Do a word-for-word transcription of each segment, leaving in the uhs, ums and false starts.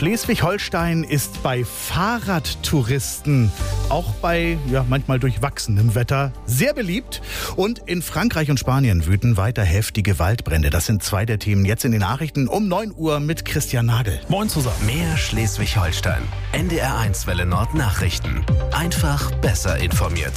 Schleswig-Holstein ist bei Fahrradtouristen, auch bei ja, manchmal durchwachsenem Wetter, sehr beliebt. Und in Frankreich und Spanien wüten weiter heftige Waldbrände. Das sind zwei der Themen jetzt in den Nachrichten um neun Uhr mit Christian Nagel. Moin zusammen. Mehr Schleswig-Holstein. N D R eins Welle Nord Nachrichten. Einfach besser informiert.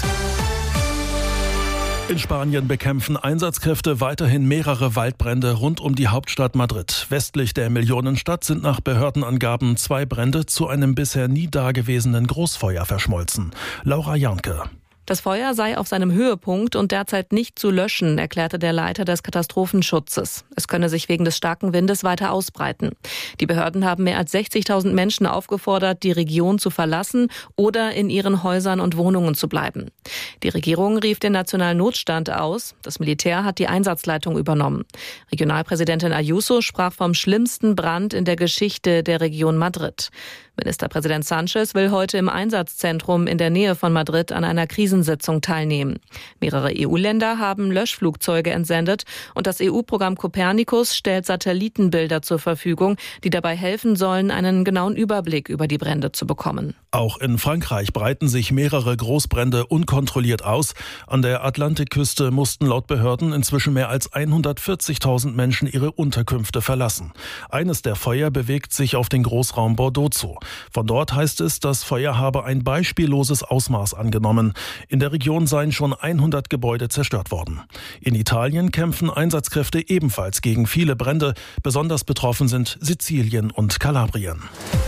In Spanien bekämpfen Einsatzkräfte weiterhin mehrere Waldbrände rund um die Hauptstadt Madrid. Westlich der Millionenstadt sind nach Behördenangaben zwei Brände zu einem bisher nie dagewesenen Großfeuer verschmolzen. Laura Janke. Das Feuer sei auf seinem Höhepunkt und derzeit nicht zu löschen, erklärte der Leiter des Katastrophenschutzes. Es könne sich wegen des starken Windes weiter ausbreiten. Die Behörden haben mehr als sechzigtausend Menschen aufgefordert, die Region zu verlassen oder in ihren Häusern und Wohnungen zu bleiben. Die Regierung rief den nationalen Notstand aus. Das Militär hat die Einsatzleitung übernommen. Regionalpräsidentin Ayuso sprach vom schlimmsten Brand in der Geschichte der Region Madrid. Ministerpräsident Sánchez will heute im Einsatzzentrum in der Nähe von Madrid an einer Krisensitzung teilnehmen. Mehrere E U-Länder haben Löschflugzeuge entsendet und das E U-Programm Copernicus stellt Satellitenbilder zur Verfügung, die dabei helfen sollen, einen genauen Überblick über die Brände zu bekommen. Auch in Frankreich breiten sich mehrere Großbrände unkontrolliert aus. An der Atlantikküste mussten laut Behörden inzwischen mehr als hundertvierzigtausend Menschen ihre Unterkünfte verlassen. Eines der Feuer bewegt sich auf den Großraum Bordeaux zu. Von dort heißt es, das Feuer habe ein beispielloses Ausmaß angenommen. In der Region seien schon hundert Gebäude zerstört worden. In Italien kämpfen Einsatzkräfte ebenfalls gegen viele Brände. Besonders betroffen sind Sizilien und Kalabrien.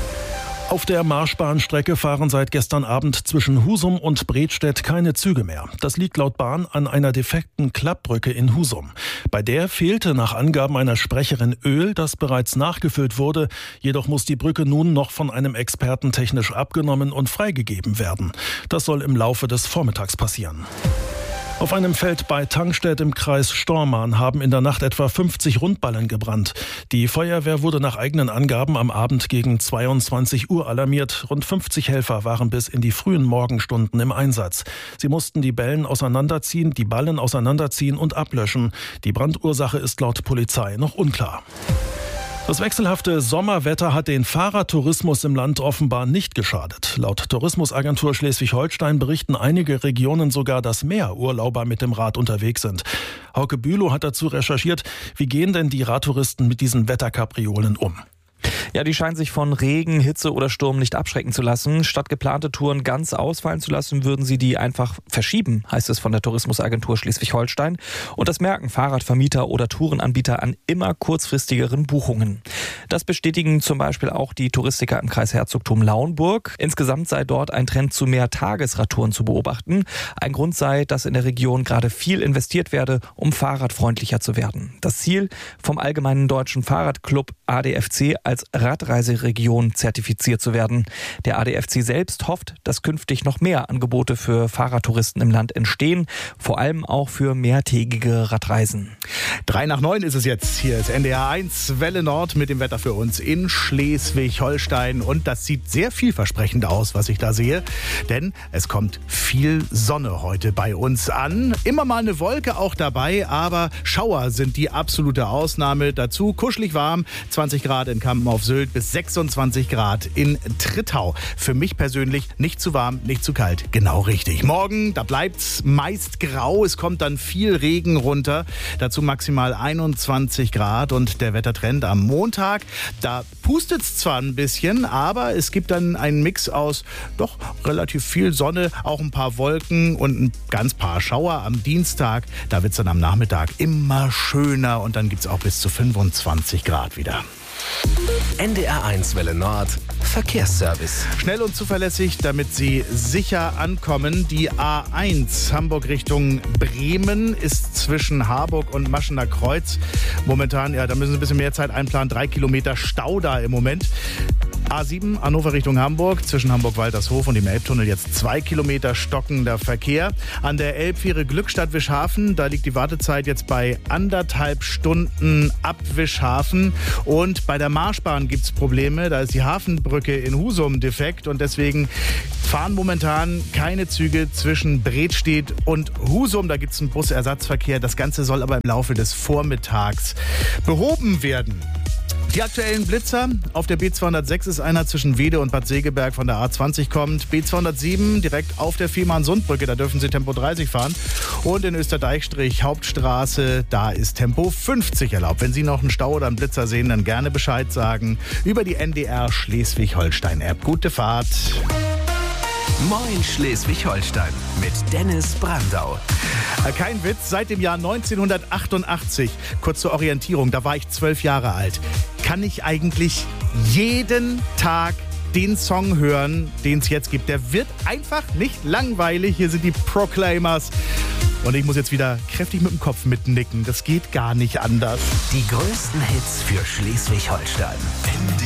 Auf der Marschbahnstrecke fahren seit gestern Abend zwischen Husum und Bredstedt keine Züge mehr. Das liegt laut Bahn an einer defekten Klappbrücke in Husum. Bei der fehlte nach Angaben einer Sprecherin Öl, das bereits nachgefüllt wurde. Jedoch muss die Brücke nun noch von einem Experten technisch abgenommen und freigegeben werden. Das soll im Laufe des Vormittags passieren. Auf einem Feld bei Tangstedt im Kreis Stormarn haben in der Nacht etwa fünfzig Rundballen gebrannt. Die Feuerwehr wurde nach eigenen Angaben am Abend gegen zweiundzwanzig Uhr alarmiert. Rund fünfzig Helfer waren bis in die frühen Morgenstunden im Einsatz. Sie mussten die Ballen auseinanderziehen, die Ballen auseinanderziehen und ablöschen. Die Brandursache ist laut Polizei noch unklar. Das wechselhafte Sommerwetter hat den Fahrradtourismus im Land offenbar nicht geschadet. Laut Tourismusagentur Schleswig-Holstein berichten einige Regionen sogar, dass mehr Urlauber mit dem Rad unterwegs sind. Hauke Bülow hat dazu recherchiert, wie gehen denn die Radtouristen mit diesen Wetterkapriolen um? Ja, die scheinen sich von Regen, Hitze oder Sturm nicht abschrecken zu lassen. Statt geplante Touren ganz ausfallen zu lassen, würden sie die einfach verschieben, heißt es von der Tourismusagentur Schleswig-Holstein. Und das merken Fahrradvermieter oder Tourenanbieter an immer kurzfristigeren Buchungen. Das bestätigen zum Beispiel auch die Touristiker im Kreis Herzogtum Lauenburg. Insgesamt sei dort ein Trend zu mehr Tagesradtouren zu beobachten. Ein Grund sei, dass in der Region gerade viel investiert werde, um fahrradfreundlicher zu werden. Das Ziel vom Allgemeinen Deutschen Fahrradclub A D F C als Radreiseregion zertifiziert zu werden. Der A D F C selbst hofft, dass künftig noch mehr Angebote für Fahrradtouristen im Land entstehen, vor allem auch für mehrtägige Radreisen. Drei nach neun ist es jetzt. Hier ist N D R eins Welle Nord mit dem Wetter für uns in Schleswig-Holstein. Und das sieht sehr vielversprechend aus, was ich da sehe. Denn es kommt viel Sonne heute bei uns an. Immer mal eine Wolke auch dabei, aber Schauer sind die absolute Ausnahme. Dazu kuschelig warm, zwanzig Grad in Kampen auf Sylt bis sechsundzwanzig Grad in Trittau. Für mich persönlich nicht zu warm, nicht zu kalt. Genau richtig. Morgen, da bleibt's meist grau. Es kommt dann viel Regen runter. Dazu maximal einundzwanzig Grad. Und der Wettertrend am Montag, da pustet's zwar ein bisschen, aber es gibt dann einen Mix aus doch relativ viel Sonne, auch ein paar Wolken und ein ganz paar Schauer am Dienstag. Da wird's dann am Nachmittag immer schöner und dann gibt's auch bis zu fünfundzwanzig Grad wieder. N D R eins Welle Nord Verkehrsservice. Schnell und zuverlässig, damit Sie sicher ankommen. Die A eins Hamburg Richtung Bremen ist zwischen Harburg und Maschener Kreuz momentan, ja, da müssen Sie ein bisschen mehr Zeit einplanen. Drei Kilometer Stau da im Moment. A sieben Hannover Richtung Hamburg, zwischen Hamburg-Waltershof und dem Elbtunnel jetzt zwei Kilometer stockender Verkehr. An der Elbfähre Glückstadt-Wischhafen, da liegt die Wartezeit jetzt bei anderthalb Stunden ab Wischhafen. Und bei der Marschbahn gibt es Probleme, da ist die Hafenbrücke in Husum defekt und deswegen fahren momentan keine Züge zwischen Bredstedt und Husum. Da gibt es einen Busersatzverkehr. Das Ganze soll aber im Laufe des Vormittags behoben werden. Die aktuellen Blitzer. Auf der B zweihundertsechs ist einer zwischen Wede und Bad Segeberg von der A zwanzig kommt. B zweihundertsieben direkt auf der Fehmarn-Sundbrücke, da dürfen Sie Tempo dreißig fahren. Und in Österdeichstrich Hauptstraße, da ist Tempo fünfzig erlaubt. Wenn Sie noch einen Stau oder einen Blitzer sehen, dann gerne Bescheid sagen über die N D R Schleswig-Holstein-App. Gute Fahrt. Moin Schleswig-Holstein mit Dennis Brandau. Kein Witz, seit dem Jahr neunzehnhundertachtundachtzig, kurz zur Orientierung, da war ich zwölf Jahre alt, kann ich eigentlich jeden Tag den Song hören, den es jetzt gibt. Der wird einfach nicht langweilig. Hier sind die Proclaimers. Und ich muss jetzt wieder kräftig mit dem Kopf mitnicken. Das geht gar nicht anders. Die größten Hits für Schleswig-Holstein.